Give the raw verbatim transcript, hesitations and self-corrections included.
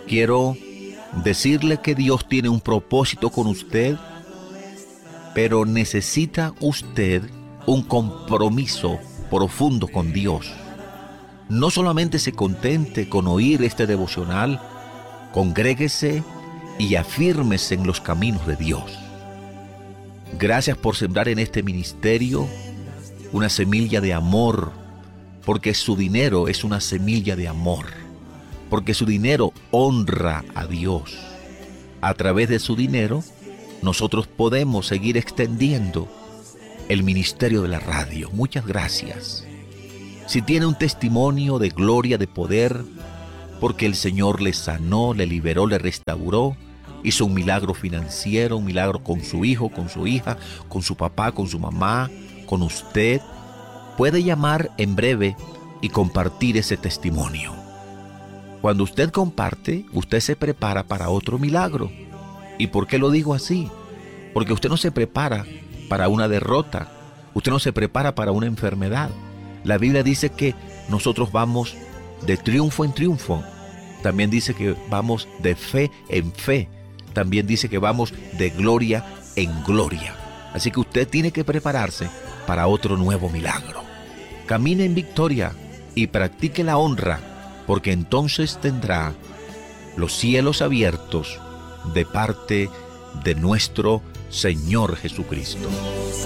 Quiero decirle que Dios tiene un propósito con usted, pero necesita usted un compromiso profundo con Dios. No solamente se contente con oír este devocional, congréguese y afírmese en los caminos de Dios. Gracias por sembrar en este ministerio una semilla de amor, porque su dinero es una semilla de amor, porque su dinero honra a Dios. A través de su dinero, nosotros podemos seguir extendiendo el ministerio de la radio. Muchas gracias. Si tiene un testimonio de gloria, de poder, porque el Señor le sanó, le liberó, le restauró, hizo un milagro financiero, un milagro con su hijo, con su hija, con su papá, con su mamá, con usted, puede llamar en breve y compartir ese testimonio. Cuando usted comparte, usted se prepara para otro milagro. ¿Y por qué lo digo así? Porque usted no se prepara para una derrota, usted no se prepara para una enfermedad. La Biblia dice que nosotros vamos de triunfo en triunfo. También dice que vamos de fe en fe. También dice que vamos de gloria en gloria. Así que usted tiene que prepararse para otro nuevo milagro. Camine en victoria y practique la honra, porque entonces tendrá los cielos abiertos de parte de nuestro Señor Jesucristo.